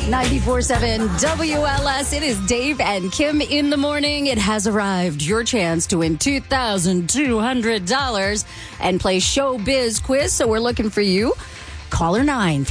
94.7 WLS. It is Dave and Kim in the morning. It has arrived. Your chance to win $2,200 and play Showbiz Quiz. So we're looking for you. Caller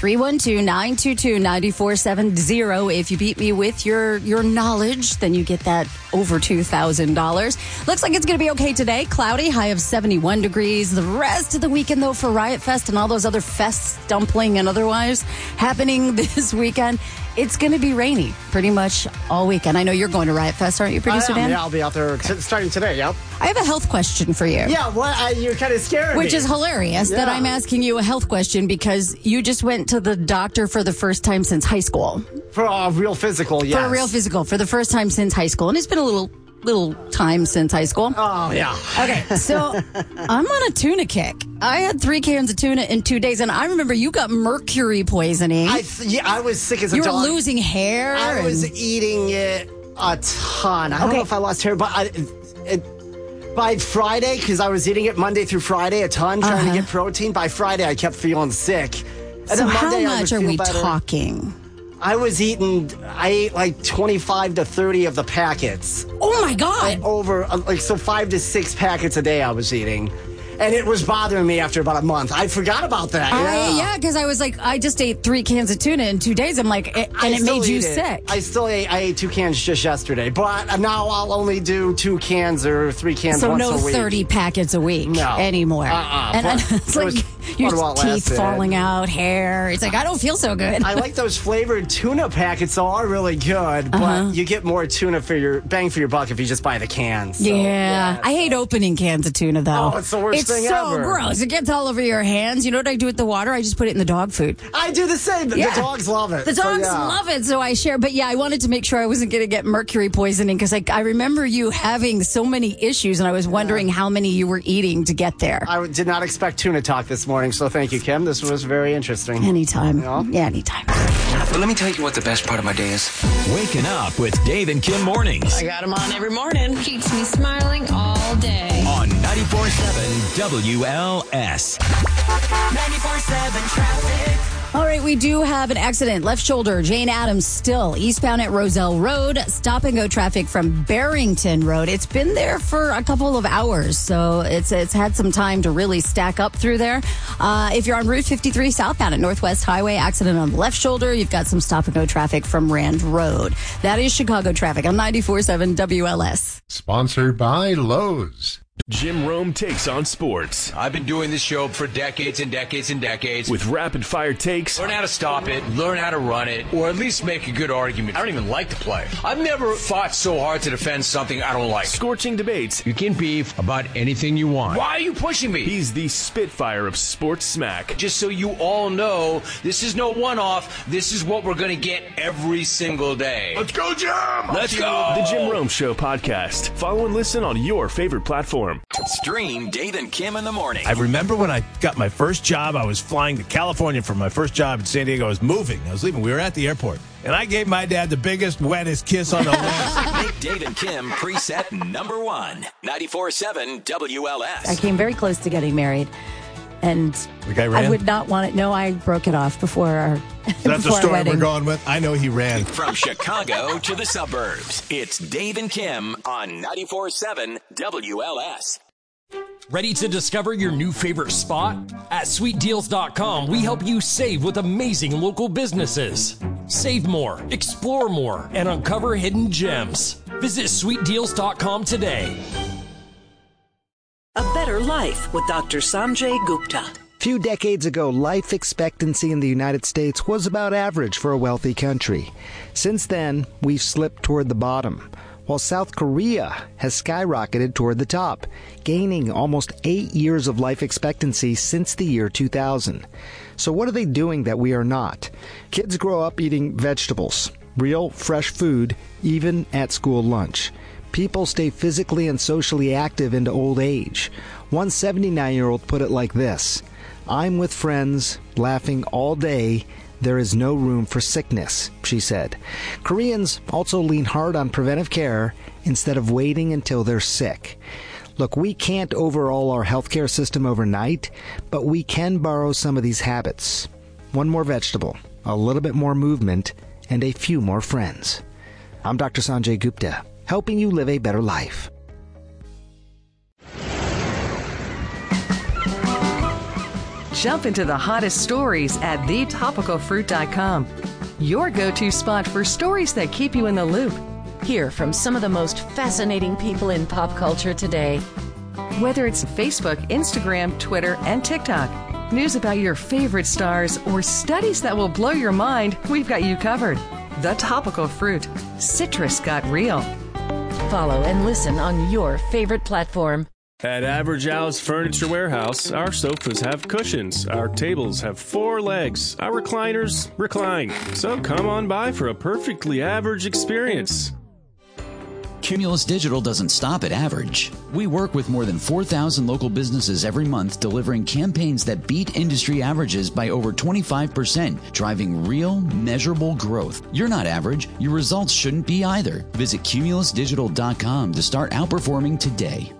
9-312-922-9470. If you beat me with your knowledge, then you get that over $2,000. Looks like it's going to be okay today. Cloudy, high of 71 degrees. The rest of the weekend, though, for Riot Fest and all those other fests, dumpling and otherwise, happening this weekend, it's going to be rainy pretty much all weekend. I know you're going to Riot Fest, aren't you, Producer Dan? Yeah, I'll be out there starting today, yep. I have a health question for you. Yeah, what? You're kind of scaring me. Which is hilarious that I'm asking you a health question because you just went to the doctor for the first time since high school. For a real physical, yes. For a real physical, for the first time since high school. And it's been a little time since high school. Oh, yeah. Okay, so I'm on a tuna kick. I had 3 cans of tuna in 2 days, and I remember you got mercury poisoning. I was sick as a dog. You were losing hair. I was eating it a ton. I don't know if I lost hair, but by Friday, because I was eating it Monday through Friday a ton, trying to get protein, by Friday I kept feeling sick. And so then Monday, how much are we talking? I ate like 25 to 30 of the packets. Oh, my God. So 5 to 6 packets a day I was eating. And it was bothering me after about a month. I forgot about that. Yeah, because I was like, I just ate 3 cans of tuna in 2 days. I'm like, and it made you sick. I ate 2 cans just yesterday, but now I'll only do 2 cans or 3 cans once a week. So no 30 packets a week anymore. And it's like your teeth falling out, hair. It's like, I don't feel so good. I like those flavored tuna packets, though, are really good, but you get more tuna for your bang for your buck if you just buy the cans. So, I hate opening cans of tuna, though. Oh, it's the worst thing so ever. Gross. It gets all over your hands. You know what I do with the water? I just put it in the dog food. I do the same. The dogs love it. The dogs love it, so I share. But I wanted to make sure I wasn't going to get mercury poisoning because I remember you having so many issues, and I was wondering how many you were eating to get there. I did not expect tuna talk this morning, so thank you, Kim. This was very interesting. Anytime. Yeah, anytime. But let me tell you what the best part of my day is. Waking up with Dave and Kim mornings. I got him on every morning. Keeps me smiling all day. On 94.7 WLS. 94.7 traffic. All right, we do have an accident. Left shoulder, Jane Addams still eastbound at Roselle Road. Stop and go traffic from Barrington Road. It's been there for a couple of hours, so it's had some time to really stack up through there. If you're on Route 53 southbound at Northwest Highway, accident on the left shoulder. You've got some stop and go traffic from Rand Road. That is Chicago traffic on 94.7 WLS. Sponsored by Lowe's. Jim Rome takes on sports. I've been doing this show for decades and decades and decades. With rapid-fire takes. Learn how to stop it, learn how to run it, or at least make a good argument. I don't even like the play. I've never fought so hard to defend something I don't like. Scorching debates. You can beef about anything you want. Why are you pushing me? He's the Spitfire of sports smack. Just so you all know, this is no one-off. This is what we're going to get every single day. Let's go, Jim! Let's go! The Jim Rome Show podcast. Follow and listen on your favorite platform. Stream Dave and Kim in the morning. I remember when I got my first job, I was flying to California for my first job in San Diego. I was leaving. We were at the airport. And I gave my dad the biggest, wettest kiss on the lips. Make Dave and Kim preset number 1. 94.7 WLS. I came very close to getting married. And I would not want it. No, I broke it off before our That's the story we're going with. I know he ran. From Chicago to the suburbs, it's Dave and Kim on 94.7 WLS. Ready to discover your new favorite spot? At sweetdeals.com, we help you save with amazing local businesses. Save more, explore more, and uncover hidden gems. Visit sweetdeals.com today. A better life with Dr. Sanjay Gupta. A few decades ago, life expectancy in the United States was about average for a wealthy country. Since then, we've slipped toward the bottom, while South Korea has skyrocketed toward the top, gaining almost 8 years of life expectancy since the year 2000. So what are they doing that we are not? Kids grow up eating vegetables, real, fresh food, even at school lunch. People stay physically and socially active into old age. One 79-year-old put it like this: "I'm with friends, laughing all day. There is no room for sickness," she said. Koreans also lean hard on preventive care instead of waiting until they're sick. Look, we can't overhaul our healthcare system overnight, but we can borrow some of these habits. One more vegetable, a little bit more movement, and a few more friends. I'm Dr. Sanjay Gupta, helping you live a better life. Jump into the hottest stories at thetopicalfruit.com. Your go-to spot for stories that keep you in the loop. Hear from some of the most fascinating people in pop culture today. Whether it's Facebook, Instagram, Twitter, and TikTok, news about your favorite stars, or studies that will blow your mind, we've got you covered. The Topical Fruit. Citrus got real. Follow and listen on your favorite platform. At Average Al's Furniture Warehouse, our sofas have cushions, our tables have 4 legs, our recliners recline. So come on by for a perfectly average experience. Cumulus Digital doesn't stop at average. We work with more than 4,000 local businesses every month, delivering campaigns that beat industry averages by over 25%, driving real, measurable growth. You're not average. Your results shouldn't be either. Visit cumulusdigital.com to start outperforming today.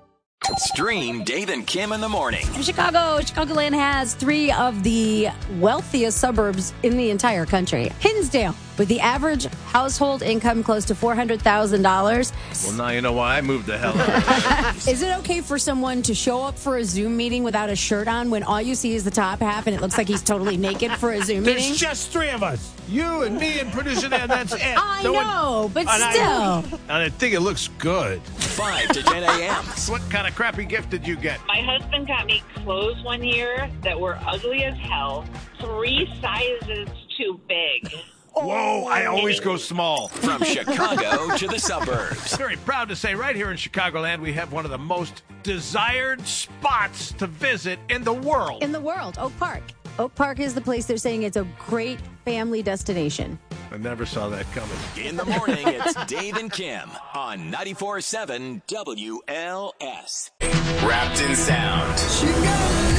Stream Dave and Kim in the morning. Chicagoland has 3 of the wealthiest suburbs in the entire country. Hinsdale, with the average household income close to $400,000. Well, now you know why I moved the hell out. Is it okay for someone to show up for a Zoom meeting without a shirt on when all you see is the top half and it looks like he's totally naked for a Zoom meeting? There's just 3 of us. You and me and producer Dan, that's it. I know, but still. And I think it looks good. 5 to 10 a.m. What kind of crappy gift did you get? My husband got me clothes one year that were ugly as hell, 3 sizes too big. Whoa, I always go small. From Chicago to the suburbs. Very proud to say right here in Chicagoland, we have one of the most desired spots to visit in the world. In the world, Oak Park. Oak Park is the place they're saying it's a great family destination. I never saw that coming. In the morning, it's Dave and Kim on 94.7 WLS. Wrapped in sound.